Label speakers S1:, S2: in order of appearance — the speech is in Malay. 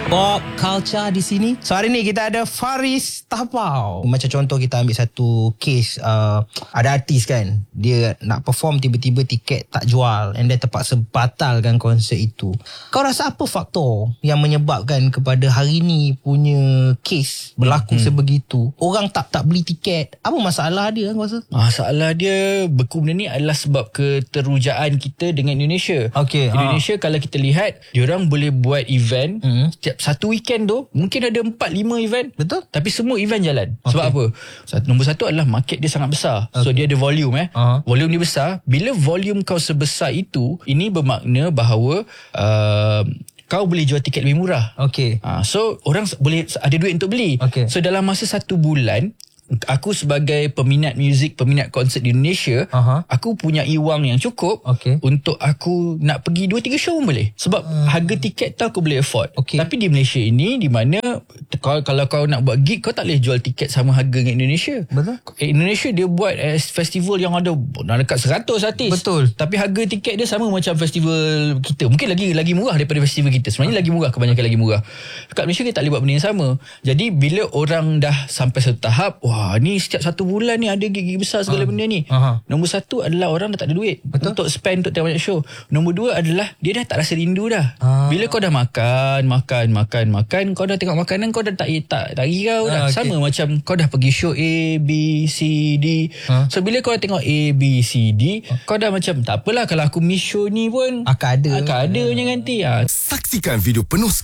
S1: Pop culture di sini. So hari ni kita ada Faris Tapau. Macam contoh kita ambil satu case, ada artis kan, dia nak perform tiba-tiba tiket tak jual and then terpaksa batalkan konsert itu. Kau rasa apa faktor yang menyebabkan kepada hari ni punya case berlaku sebegitu? Orang tak beli tiket. Apa masalah dia kau rasa?
S2: Masalah dia benda ni adalah sebab keterujaan kita dengan Indonesia.
S1: Okey,
S2: Indonesia kalau kita lihat, diorang boleh buat event setiap satu weekend tu mungkin ada 4-5 event.
S1: Betul.
S2: Tapi semua event jalan. Sebab apa? Nombor satu adalah market dia sangat besar. So dia ada volume volume dia besar. Bila volume kau sebesar itu, ini bermakna bahawa kau boleh jual tiket lebih murah.
S1: Okey.
S2: So orang boleh ada duit untuk beli. So dalam masa 1 bulan, aku sebagai peminat muzik, peminat konsert di Indonesia, aku punya wang yang cukup untuk aku nak pergi 2-3 show pun boleh. Sebab harga tiket tu aku boleh afford. Tapi di Malaysia ini, di mana kalau kau nak buat gig, kau tak boleh jual tiket sama harga dengan Indonesia.
S1: Betul.
S2: Indonesia dia buat festival yang ada dekat 100 artis.
S1: Betul.
S2: Tapi harga tiket dia sama macam festival kita. Mungkin lagi murah daripada festival kita. Sebenarnya lagi murah, kebanyakan lagi murah. Dekat Malaysia kita tak boleh buat benda yang sama. Jadi bila orang dah sampai satu tahap, ni setiap 1 bulan ni ada gig besar segala benda ni. Nombor satu adalah orang dah tak ada duit untuk spend untuk tengok banyak show. Nombor 2 adalah dia dah tak rasa rindu dah. Bila kau dah makan, kau dah tengok makanan, kau dah tak kau dah. Sama macam kau dah pergi show A, B, C, D. So bila kau dah tengok A, B, C, D, kau dah macam tak apalah, kalau aku miss show ni pun
S1: akan ada
S2: je nanti.
S3: Saksikan video penuh